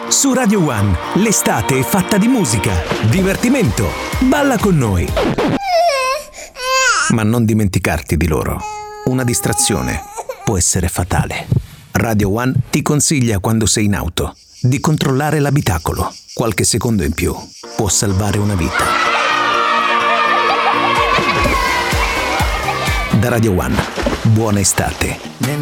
Su Radio One, l'estate è fatta di musica, divertimento. Balla con noi. Ma non dimenticarti di loro. Una distrazione può essere fatale. Radio One ti consiglia, quando sei in auto, di controllare l'abitacolo. Qualche secondo in più può salvare una vita. Da Radio One, buona estate.